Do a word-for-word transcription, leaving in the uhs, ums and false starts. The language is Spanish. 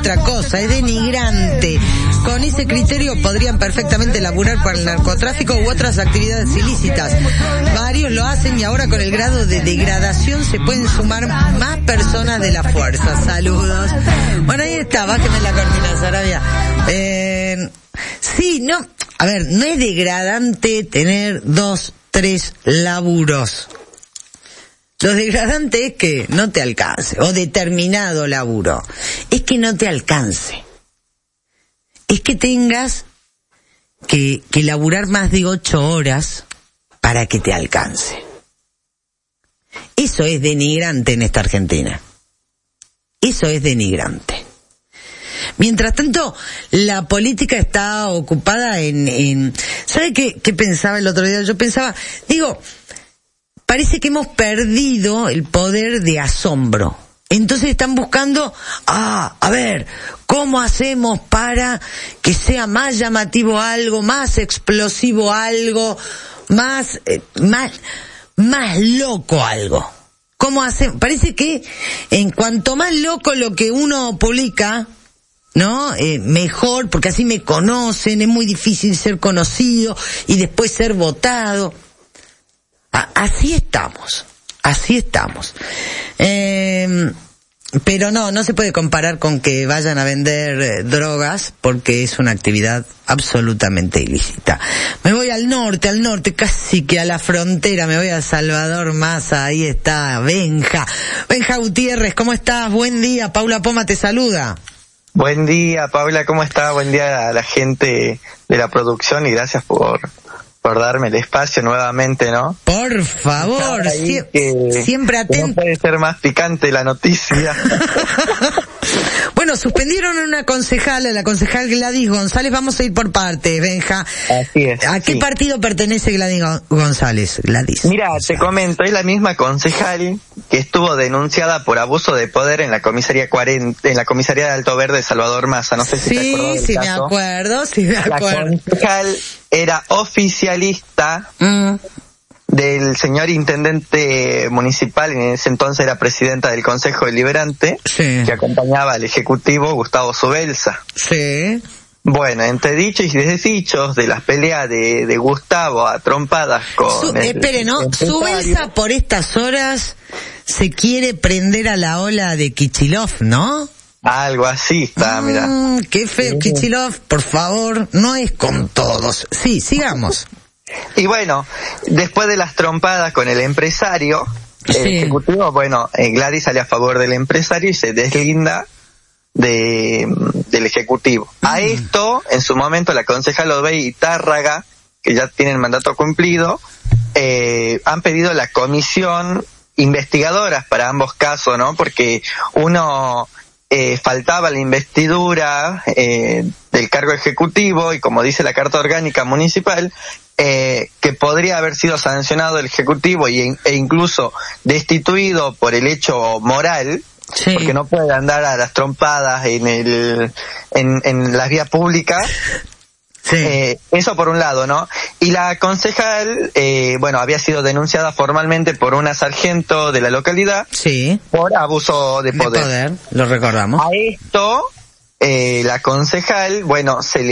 otra cosa, es denigrante. Con ese criterio podrían perfectamente laburar para el narcotráfico u otras actividades ilícitas. Varios lo hacen y ahora con el grado de degradación se pueden sumar más personas de la fuerza. Saludos. Bueno, ahí está, bájeme la cortina, Sarabia. Eh, sí, no, a ver, no es degradante tener dos, tres laburos. Lo degradante es que no te alcance, o determinado laburo. Es que no te alcance. Es que tengas que, que laburar más de ocho horas para que te alcance. Eso es denigrante en esta Argentina. Eso es denigrante. Mientras tanto, la política está ocupada en... en ¿sabe qué, qué pensaba el otro día? Yo pensaba, digo... Parece que hemos perdido el poder de asombro. Entonces están buscando, ah, a ver, ¿cómo hacemos para que sea más llamativo algo, más explosivo algo, más, eh, más, más loco algo? ¿Cómo hacemos? Parece que en cuanto más loco lo que uno publica, ¿no? Eh, mejor, porque así me conocen, es muy difícil ser conocido y después ser votado. Así estamos, así estamos. Eh, pero no, no se puede comparar con que vayan a vender eh, drogas, porque es una actividad absolutamente ilícita. Me voy al norte, al norte, casi que a la frontera, me voy a Salvador Massa, ahí está, Benja. Benja Gutiérrez, ¿cómo estás? Buen día, Paula Poma te saluda. Buen día, Paula, ¿cómo estás? Buen día a la gente de la producción y gracias por... por darme el espacio nuevamente, ¿no? Por favor, sie- que, siempre atento. No puede ser más picante la noticia. Bueno, suspendieron a una concejala, la concejal Gladys González. Vamos a ir por partes, Benja. Así es. ¿A qué sí. partido pertenece Gladys González? Gladys. Mira, González. te comento, es la misma concejal que estuvo denunciada por abuso de poder en la comisaría cuarenta, en la comisaría de Alto Verde de Salvador Massa. No sé si sí, te acuerdas del sí, caso. me acuerdo, sí, me acuerdo. La concejal era oficialista mm. del señor intendente municipal, en ese entonces era presidenta del Consejo Deliberante, sí. que acompañaba al Ejecutivo, Gustavo Subelsa. Sí. Bueno, entre dichos y desdichos de las peleas de, de Gustavo a trompadas con... Su, el, espere, ¿no? el Subelsa por estas horas se quiere prender a la ola de Kichilov, ¿no? Algo así está, mm, mira. Qué feo, Kichilov, por favor, no es con todos. Sí, sigamos. Y bueno, después de las trompadas con el empresario, sí. el Ejecutivo, bueno, eh, Gladys sale a favor del empresario y se deslinda de del Ejecutivo. Mm. A esto, en su momento, la concejal Odey y Tárraga, que ya tienen mandato cumplido, eh, han pedido la comisión investigadoras para ambos casos, ¿no? Porque uno... Eh, faltaba la investidura eh, del cargo ejecutivo y como dice la Carta Orgánica Municipal, eh, que podría haber sido sancionado el Ejecutivo y, e incluso destituido por el hecho moral, sí. porque no puede andar a las trompadas en el en, en las vías públicas. Sí. Eh, eso por un lado, ¿no? Y la concejal, eh, bueno, había sido denunciada formalmente por una sargento de la localidad. Sí. Por abuso de poder. De poder, lo recordamos. A esto, eh, la concejal, bueno, se le